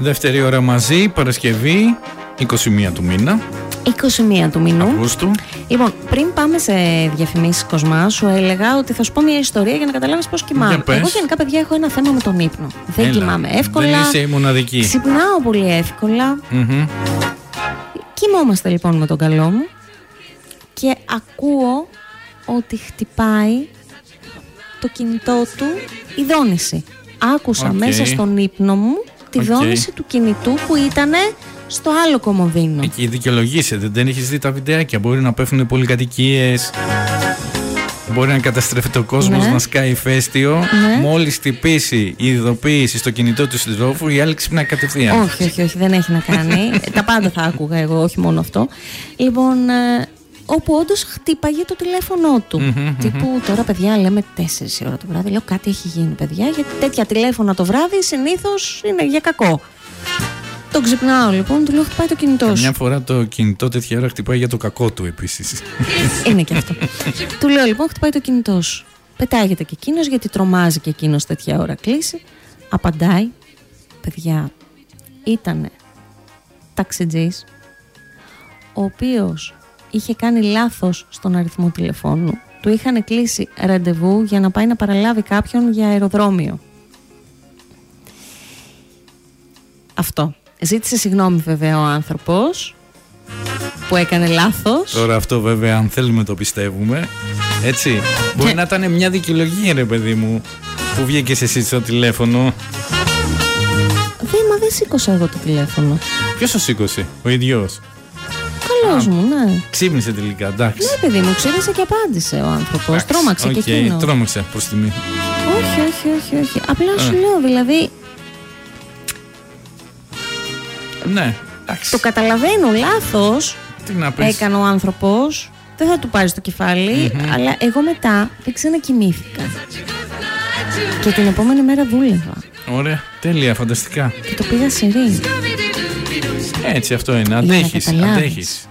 Δεύτερη ώρα μαζί, Παρασκευή, 21 του μήνα. 21 του μηνού. Αυγούστου. Λοιπόν, πριν πάμε σε διαφημίσεις, Κοσμά, σου έλεγα ότι θα σου πω μια ιστορία για να καταλάβεις πώς κοιμάμαι. Εγώ γενικά, παιδιά, έχω ένα θέμα με τον ύπνο. Δεν κοιμάμαι εύκολα. Δεν είσαι η μοναδική. Ξυπνάω πολύ εύκολα. Κοιμόμαστε λοιπόν με τον καλό μου και ακούω ότι χτυπάει το κινητό του η δόνηση. Άκουσα μέσα στον ύπνο μου τη δόνηση του κινητού που ήταν στο άλλο κομμωδίνο. Εκεί δικαιολογήσετε, δεν έχεις δει τα βιντεάκια. Μπορεί να πέφτουν πολυκατοικίες, μπορεί να καταστρέφεται ο κόσμος, να σκάει ηφαίστειο. Μόλις χτυπήσει η ειδοποίηση στο κινητό του συντρόφου, η άλλη ξυπνάει κατευθείαν. Όχι, δεν έχει να κάνει. Τα πάντα θα άκουγα εγώ, όχι μόνο αυτό. Λοιπόν, όπου όντως χτύπαγε το τηλέφωνο του. Τύπου τώρα, παιδιά, λέμε 4 ώρα το βράδυ. Λέω κάτι έχει γίνει, παιδιά, γιατί τέτοια τηλέφωνα το βράδυ συνήθως είναι για κακό. Τον ξυπνάω λοιπόν, του λέω χτυπάει το κινητό σου. Μια φορά το κινητό τέτοια ώρα χτυπάει για το κακό του επίσης. Είναι και αυτό. Του λέω λοιπόν χτυπάει το κινητό σου. Πετάγεται και εκείνος, γιατί τρομάζει και εκείνος τέτοια ώρα κλείσει. Απαντάει, παιδιά, ήτανε ταξιτζής, ο οποίος είχε κάνει λάθος στον αριθμό τηλεφώνου. Του είχαν κλείσει ραντεβού για να πάει να παραλάβει κάποιον για αεροδρόμιο. Αυτό. Ζήτησε συγγνώμη βέβαια ο άνθρωπος που έκανε λάθος. Τώρα αυτό βέβαια, αν θέλουμε το πιστεύουμε, έτσι. Μπορεί να ήταν μια δικαιολογία, ρε παιδί μου, που βγήκες εσύ στο τηλέφωνο. Δεν σήκωσα εγώ το τηλέφωνο. Ποιος το σήκωσε, ο ίδιος? Καλός μου, ναι. Ξύπνησε τελικά, εντάξει. Ναι, παιδί μου, ξύπνησε και απάντησε ο άνθρωπος. Τρόμαξε και εκείνο. Τρόμαξε προς τιμή. Όχι. Απλά σου λέω, δηλαδή. Ναι, εντάξει. Το καταλαβαίνω, λάθος έκανε ο άνθρωπος. Δεν θα του πάρει το κεφάλι, αλλά εγώ μετά δεν ξανακοιμήθηκα. Και την επόμενη μέρα δούλευα. Ωραία, τέλεια, φανταστικά. Και το πήγα σε ρί. Έτσι αυτό είναι, αντέχεις.